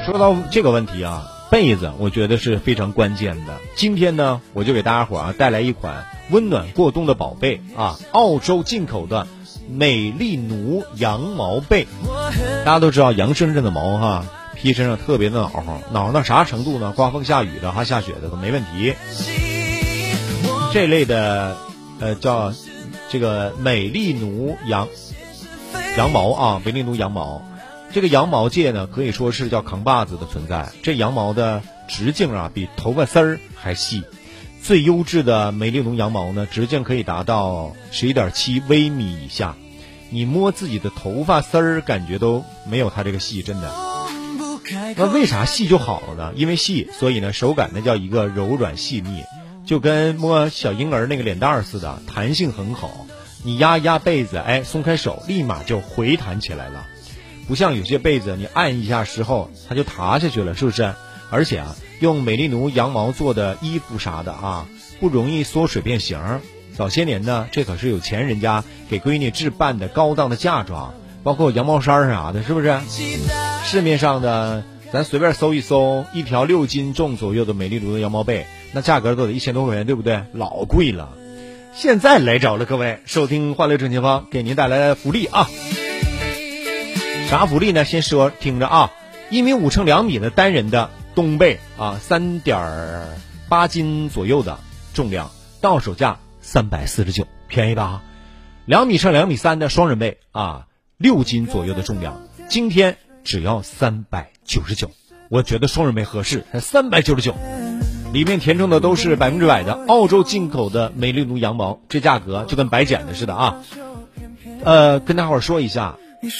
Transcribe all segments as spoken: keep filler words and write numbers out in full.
说到这个问题啊，被子我觉得是非常关键的。今天呢，我就给大家伙啊带来一款温暖过冬的宝贝啊，澳洲进口的美丽奴羊毛被。大家都知道羊身上的毛哈，披身上特别的暖和，暖和到啥程度呢？刮风下雨的哈，下雪的都没问题。这类的呃叫这个美丽奴羊羊毛啊，美丽奴羊毛。这个羊毛界呢，可以说是叫扛把子的存在。这羊毛的直径啊，比头发丝儿还细。最优质的美丽奴羊毛呢，直径可以达到 十一点七 微米以下。你摸自己的头发丝儿，感觉都没有它这个细，真的。那为啥细就好了呢？因为细，所以呢，手感呢叫一个柔软细腻，就跟摸小婴儿那个脸蛋儿似的，弹性很好。你压一压被子，哎，松开手，立马就回弹起来了。不像有些被子你按一下时候它就塌下去了，是不是？而且啊，用美丽奴羊毛做的衣服啥的啊，不容易缩水变形。早些年呢，这可是有钱人家给闺女置办的高档的嫁妆，包括羊毛衫啥的，是不是？市面上的咱随便搜一搜，一条六斤重左右的美丽奴的羊毛被，那价格都得一千多块钱，对不对？老贵了。现在来着了，各位收听欢乐正前方给您带来的福利啊！啥福利呢？先说听着啊，一米五乘两米的单人的冬被啊，三点八斤左右的重量，到手价三百四十九，便宜吧？两米乘两米三的双人被啊，六斤左右的重量，今天只要三百九十九，我觉得双人被合适，才三百九十九。里面填充的都是百分之百的澳洲进口的美丽奴羊毛，这价格就跟白捡的似的啊。呃，跟大伙儿说一下。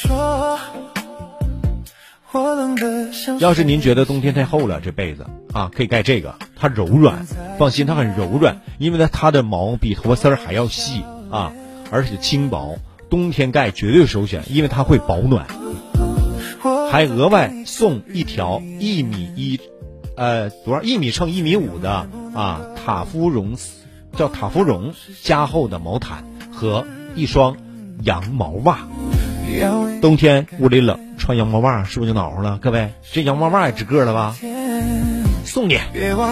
要是您觉得冬天太厚了，这被子啊可以盖这个，它柔软，放心，它很柔软，因为呢它的毛比头发丝儿还要细啊，而且轻薄，冬天盖绝对首选，因为它会保暖。还额外送一条一米一，呃多少一米乘一米五的啊塔夫绒，叫塔夫绒加厚的毛毯和一双羊毛袜。冬天屋里冷，穿羊毛袜是不是就暖和了？各位，这羊毛袜也值个了吧？送你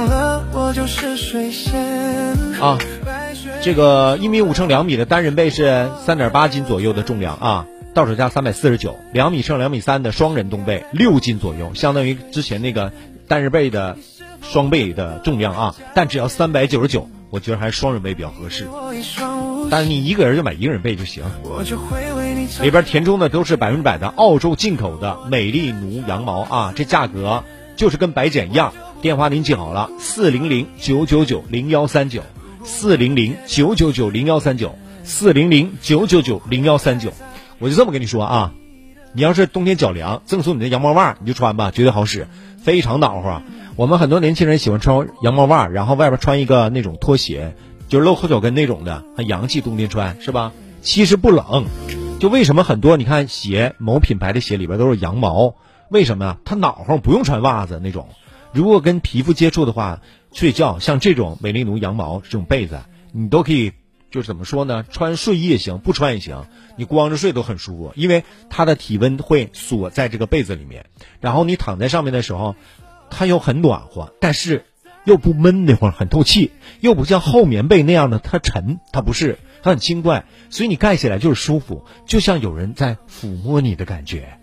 啊！这个一米五乘两米的单人被是三点八斤左右的重量啊，到手价三百四十九。两米乘两米三的双人冬被六斤左右，相当于之前那个单人被的双被的重量啊，但只要三百九十九，我觉得还是双人被比较合适。但是你一个人就买一个人被就行。里边填充的都是百分之百的澳洲进口的美丽奴羊毛啊，这价格就是跟白捡一样。电话您记好了，四零零九九九零幺三九，四零零九九九零幺三九，四零零九九九零幺三九。我就这么跟你说啊，你要是冬天脚凉，赠送你的羊毛袜你就穿吧，绝对好使，非常暖和。我们很多年轻人喜欢穿羊毛袜，然后外边穿一个那种拖鞋，就是露后脚跟那种的，很洋气，冬天穿是吧？其实不冷。就为什么很多你看鞋，某品牌的鞋里边都是羊毛，为什么呀？它暖和，不用穿袜子那种。如果跟皮肤接触的话，睡觉像这种美丽奴羊毛这种被子，你都可以就是怎么说呢？穿睡衣也行，不穿也行，你光着睡都很舒服，因为它的体温会锁在这个被子里面，然后你躺在上面的时候，它又很暖和，但是又不闷那会儿，很透气，又不像厚棉被那样的它沉，它不是，它很轻快，所以你盖起来就是舒服，就像有人在抚摸你的感觉。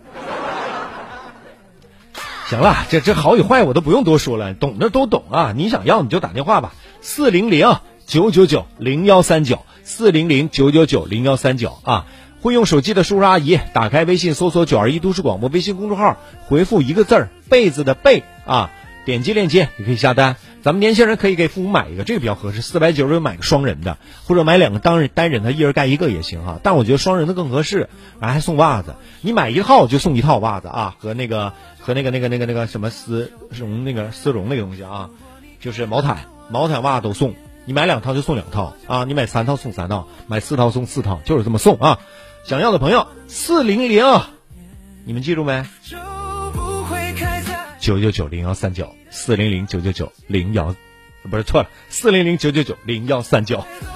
行了，这这好与坏我都不用多说了，懂的都懂啊！你想要你就打电话吧，四零零九九九零幺三九，四零零九九九零幺三九啊！会用手机的叔叔阿姨，打开微信搜索九二一都市广播微信公众号，回复一个字儿被子的被啊，点击链接你可以下单。咱们年轻人可以给父母买一个，这个比较合适，四百九十九买个双人的，或者买两个单人单人的，一人盖一个也行哈。但我觉得双人的更合适，还送袜子，你买一套就送一套袜子啊，和那个和那个那个那个那个什么丝绒那个丝绒那个东西啊，就是毛毯毛毯袜都送，你买两套就送两套啊，你买三套送三套，买四套送四套，就是这么送啊。想要的朋友四零零，你们记住没？九九九零幺三九，四零零九九九零幺，不是错了，四零零九九九零幺三九。